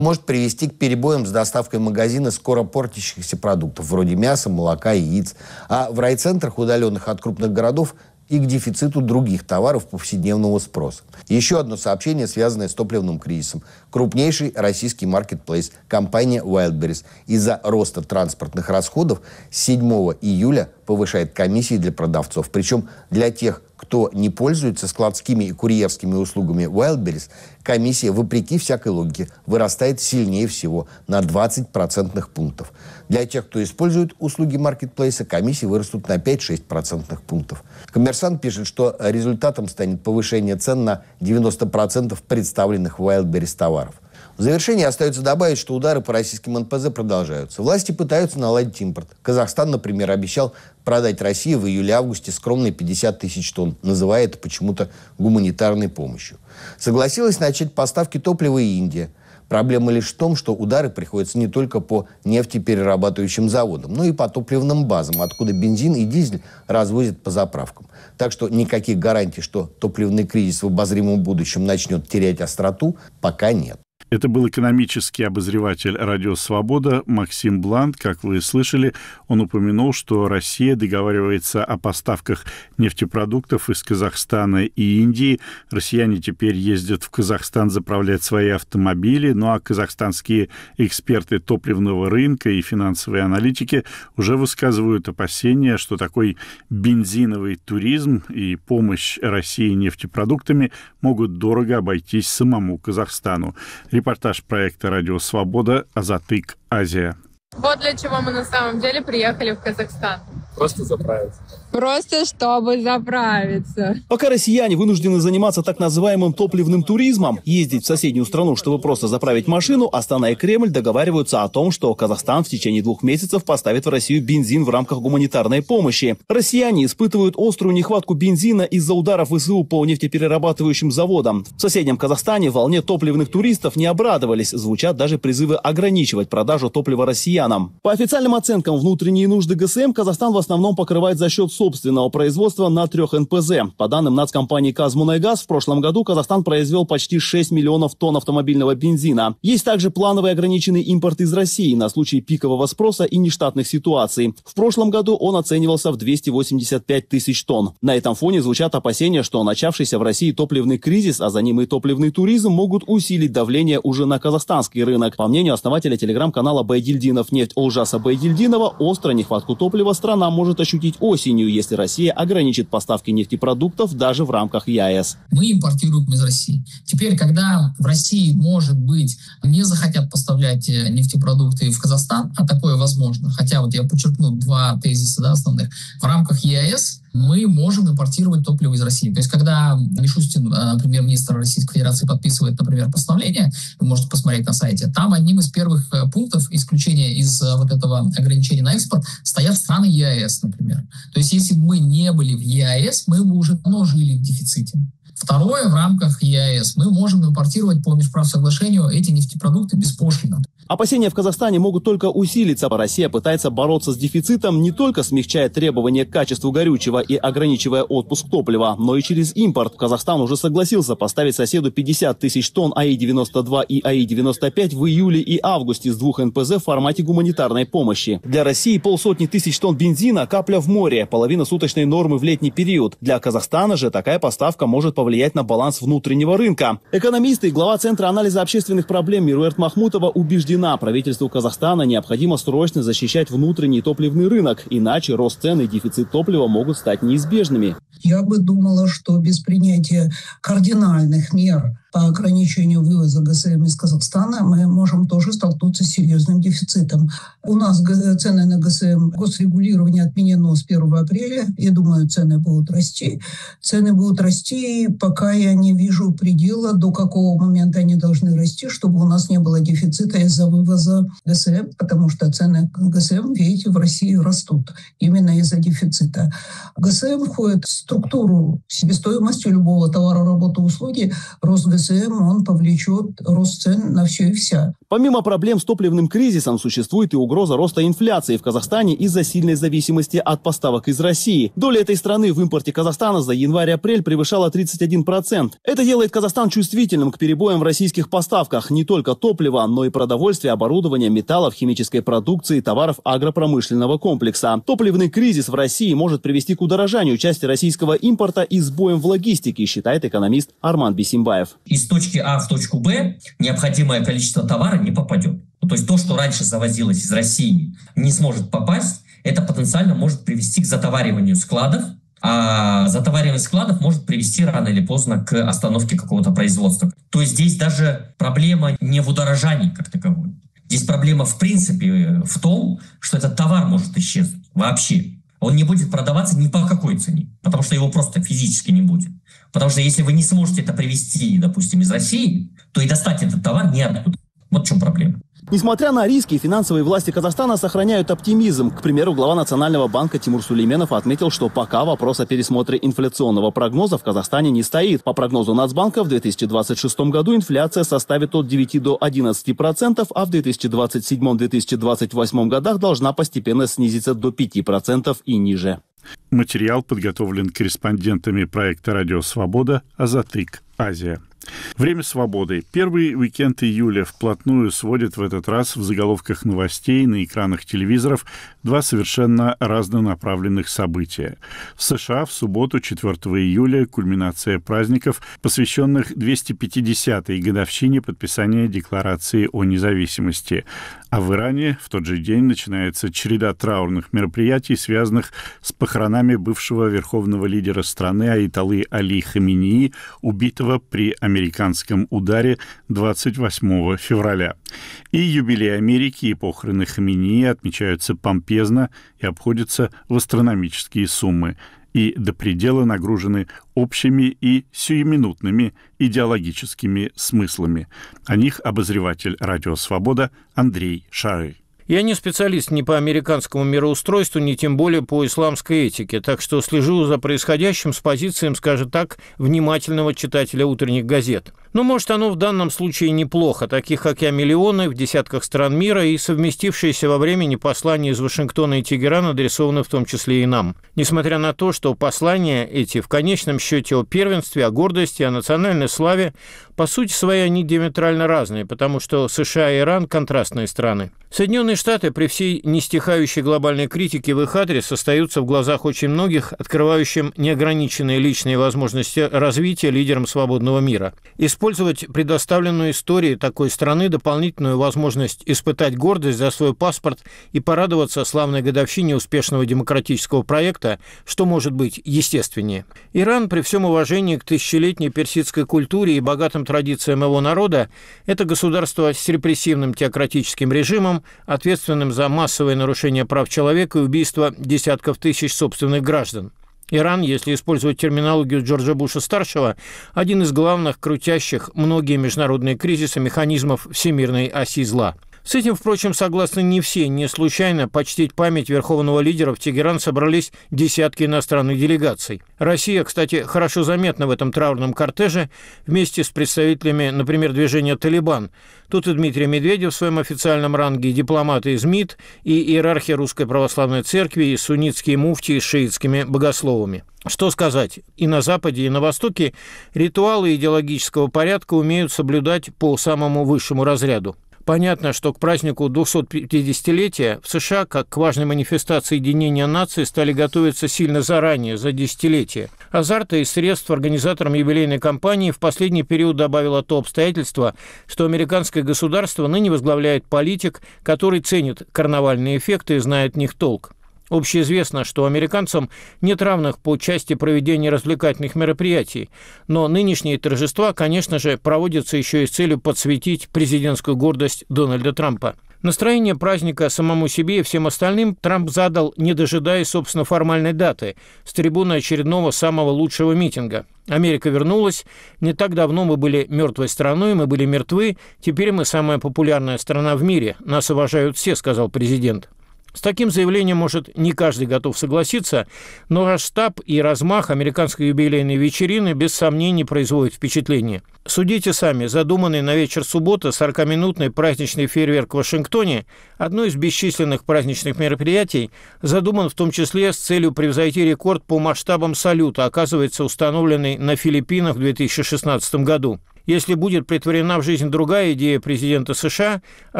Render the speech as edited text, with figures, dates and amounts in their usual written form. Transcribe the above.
может привести к перебоям с доставкой в магазины скоро портящихся продуктов, вроде мяса, молока, яиц. А в райцентрах, удаленных от крупных городов, и к дефициту других товаров повседневного спроса. Еще одно сообщение, связанное с топливным кризисом. Крупнейший российский маркетплейс, компания Wildberries, из-за роста транспортных расходов с 7 июля повышает комиссии для продавцов. Причем для тех, кто не пользуется складскими и курьерскими услугами Wildberries, комиссия, вопреки всякой логике, вырастает сильнее всего на 20 процентных пунктов. Для тех, кто использует услуги маркетплейса, комиссии вырастут на 5-6 процентных пунктов. «Коммерсант» пишет, что результатом станет повышение цен на 90% представленных в Wildberries товаров. В завершение остается добавить, что удары по российским НПЗ продолжаются. Власти пытаются наладить импорт. Казахстан, например, обещал продать России в июле-августе скромные 50 тысяч тонн, называя это почему-то гуманитарной помощью. Согласилась начать поставки топлива и Индия. Проблема лишь в том, что удары приходятся не только по нефтеперерабатывающим заводам, но и по топливным базам, откуда бензин и дизель развозят по заправкам. Так что никаких гарантий, что топливный кризис в обозримом будущем начнет терять остроту, пока нет. Это был экономический обозреватель «Радио Свобода» Максим Блант. Как вы слышали, он упомянул, что Россия договаривается о поставках нефтепродуктов из Казахстана и Индии. Россияне теперь ездят в Казахстан заправлять свои автомобили, ну а казахстанские эксперты топливного рынка и финансовые аналитики уже высказывают опасения, что такой бензиновый туризм и помощь России нефтепродуктами могут дорого обойтись самому Казахстану. Репортаж проекта «Радио Свобода», Азатык, Азия. Вот для чего мы на самом деле приехали в Казахстан. Просто заправиться. Просто чтобы заправиться. Пока россияне вынуждены заниматься так называемым топливным туризмом, ездить в соседнюю страну, чтобы просто заправить машину, Астана и Кремль договариваются о том, что Казахстан в течение 2 месяцев поставит в Россию бензин в рамках гуманитарной помощи. Россияне испытывают острую нехватку бензина из-за ударов ВСУ по нефтеперерабатывающим заводам. В соседнем Казахстане волне топливных туристов не обрадовались. Звучат даже призывы ограничивать продажу топлива россиянам. По официальным оценкам, внутренние нужды ГСМ Казахстан в основном покрывает за счет собственного производства на 3 НПЗ. По данным нацкомпании «Казмунайгаз», в прошлом году Казахстан произвел почти 6 миллионов тонн автомобильного бензина. Есть также плановый ограниченный импорт из России на случай пикового спроса и нештатных ситуаций. В прошлом году он оценивался в 285 тысяч тонн. На этом фоне звучат опасения, что начавшийся в России топливный кризис, а за ним и топливный туризм, могут усилить давление уже на казахстанский рынок. По мнению основателя телеграм-канала «Байдильдинов нефть» Олжаса Байдильдинова, остро нехватку топлива страна может ощутить осенью, если Россия ограничит поставки нефтепродуктов даже в рамках ЕАЭС. Мы импортируем из России. Теперь, когда в России, может быть, не захотят поставлять нефтепродукты в Казахстан, а такое возможно, хотя вот я подчеркну 2 тезиса основных, в рамках ЕАЭС мы можем импортировать топливо из России. То есть, когда Мишустин, премьер-министр Российской Федерации, подписывает, например, постановление, вы можете посмотреть на сайте, там одним из первых пунктов исключения из вот этого ограничения на экспорт стоят страны ЕАЭС, например. То есть, если бы мы не были в ЕАЭС, мы бы уже давно жили в дефиците. Второе, в рамках ЕАЭС мы можем импортировать по межправсоглашению эти нефтепродукты беспошлино. Опасения в Казахстане могут только усилиться. Россия пытается бороться с дефицитом, не только смягчая требования к качеству горючего и ограничивая отпуск топлива, но и через импорт. Казахстан уже согласился поставить соседу 50 тысяч тонн АИ-92 и АИ-95 в июле и августе с 2 НПЗ в формате гуманитарной помощи. Для России 500 тысяч тонн бензина – капля в море, половина суточной нормы в летний период. Для Казахстана же такая поставка может повлиять на баланс внутреннего рынка. Экономисты и глава Центра анализа общественных проблем Мируэрт Махмутова убеждены, правительству Казахстана необходимо срочно защищать внутренний топливный рынок, иначе рост цен и дефицит топлива могут стать неизбежными. Я бы думала, что без принятия кардинальных мер по ограничению вывоза ГСМ из Казахстана мы можем тоже столкнуться с серьезным дефицитом. У нас цены на ГСМ, госрегулирование отменено с 1 апреля. Я думаю, цены будут расти. Цены будут расти, пока я не вижу предела, до какого момента они должны расти, чтобы у нас не было дефицита из-за вывоза ГСМ, потому что цены ГСМ, видите, в России растут именно из-за дефицита. ГСМ входит в структуру себестоимости любого товара, работы, услуги. Рост ГСМ, он повлечет рост цен на все и вся. Помимо проблем с топливным кризисом, существует и угроза роста инфляции в Казахстане из-за сильной зависимости от поставок из России. Доля этой страны в импорте Казахстана за январь-апрель превышала 31%. Это делает Казахстан чувствительным к перебоям в российских поставках не только топлива, но и продовольствия, оборудования, металлов, химической продукции, товаров агропромышленного комплекса. Топливный кризис в России может привести к удорожанию части российского импорта и сбоем в логистике, считает экономист Арман Бисимбаев. Из точки А в точку Б необходимое количество товара не попадет. То есть то, что раньше завозилось из России, не сможет попасть, это потенциально может привести к затовариванию складов, а затоваривание складов может привести рано или поздно к остановке какого-то производства. То есть здесь даже проблема не в удорожании как таковой. Здесь проблема в принципе в том, что этот товар может исчезнуть вообще. Он не будет продаваться ни по какой цене, потому что его просто физически не будет. Потому что если вы не сможете это привезти, допустим, из России, то и достать этот товар неоткуда. Вот в чем проблема. Несмотря на риски, финансовые власти Казахстана сохраняют оптимизм. К примеру, глава Национального банка Тимур Сулейменов отметил, что пока вопрос о пересмотре инфляционного прогноза в Казахстане не стоит. По прогнозу Нацбанка в 2026 году инфляция составит от 9 до 11%, а в 2027-2028 годах должна постепенно снизиться до 5% и ниже. Материал подготовлен корреспондентами проекта «Радио Свобода» Азатык, Азия. Время свободы. Первый уикенд июля вплотную сводит в этот раз в заголовках новостей на экранах телевизоров два совершенно разнонаправленных события. В США в субботу, 4 июля, кульминация праздников, посвященных 250-й годовщине подписания Декларации о независимости. А в Иране в тот же день начинается череда траурных мероприятий, связанных с похоронами бывшего верховного лидера страны Аятоллы Али Хаменеи, убитого при американском ударе 28 февраля. И юбилей Америки, и похороны Хаменеи отмечаются помпезно и обходятся в астрономические суммы, и до предела нагружены общими и сиюминутными идеологическими смыслами. О них обозреватель «Радио Свобода» Андрей Шары. Я не специалист ни по американскому мироустройству, ни тем более по исламской этике, так что слежу за происходящим с позицией, скажем так, внимательного читателя утренних газет. Но, может, оно в данном случае неплохо. Таких, как я, миллионы в десятках стран мира и совместившиеся во времени послания из Вашингтона и Тегерана адресованы в том числе и нам. Несмотря на то, что послания эти в конечном счете о первенстве, о гордости, о национальной славе, по сути своей они диаметрально разные, потому что США и Иран – контрастные страны. Соединенные Штаты при всей нестихающей глобальной критике в их адрес остаются в глазах очень многих открывающим неограниченные личные возможности развития лидером свободного мира. Использовать предоставленную историей такой страны дополнительную возможность испытать гордость за свой паспорт и порадоваться славной годовщине успешного демократического проекта, что может быть естественнее. Иран, при всем уважении к тысячелетней персидской культуре и богатым традициям его народа, это государство с репрессивным теократическим режимом, ответственным за массовые нарушения прав человека и убийство десятков тысяч собственных граждан. Иран, если использовать терминологию Джорджа Буша-старшего, один из главных крутящих многие международные кризисы механизмов всемирной оси зла. С этим, впрочем, согласны не все. Не случайно почтить память верховного лидера в Тегеран собрались десятки иностранных делегаций. Россия, кстати, хорошо заметна в этом траурном кортеже вместе с представителями, например, движения «Талибан». Тут и Дмитрий Медведев в своем официальном ранге, и дипломаты из МИД, и иерархия Русской Православной Церкви, и суннитские муфтии с шиитскими богословами. Что сказать, и на Западе, и на Востоке ритуалы идеологического порядка умеют соблюдать по самому высшему разряду. Понятно, что к празднику 250-летия в США, как к важной манифестации единения нации, стали готовиться сильно заранее, за десятилетия. Азарта и средств организаторам юбилейной кампании в последний период добавило то обстоятельство, что американское государство ныне возглавляет политик, который ценит карнавальные эффекты и знает в них толк. Общеизвестно, что американцам нет равных по части проведения развлекательных мероприятий, но нынешние торжества, конечно же, проводятся еще и с целью подсветить президентскую гордость Дональда Трампа. Настроение праздника самому себе и всем остальным Трамп задал, не дожидаясь, собственно, формальной даты, с трибуны очередного самого лучшего митинга. Америка вернулась, не так давно мы были мертвой страной, мы были мертвы, теперь мы самая популярная страна в мире, нас уважают все, сказал президент. С таким заявлением, может, не каждый готов согласиться, но масштаб и размах американской юбилейной вечерины без сомнений производит впечатление. Судите сами, задуманный на вечер субботы 40-минутный праздничный фейерверк в Вашингтоне, одно из бесчисленных праздничных мероприятий, задуман в том числе с целью превзойти рекорд по масштабам салюта, оказывается, установленный на Филиппинах в 2016 году. Если будет претворена в жизнь другая идея президента США,